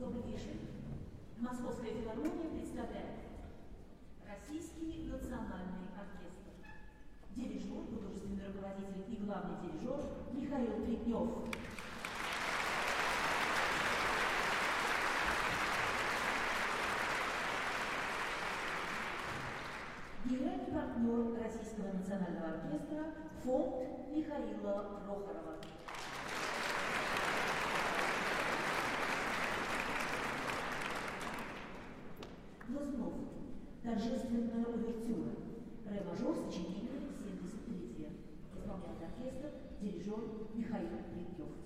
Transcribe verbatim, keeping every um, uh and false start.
Добрый вечер. Московская филармония представляет Российский национальный оркестр. Дирижер, художественный руководитель и главный дирижер Михаил Плетнев. Генеральный партнер Российского национального оркестра фонд Михаила Прохорова. Глазнов. Торжественная увертюра. Ре-мажор, сочинение семьдесят третье. Исполняет оркестр, дирижер Михаил Плетнев.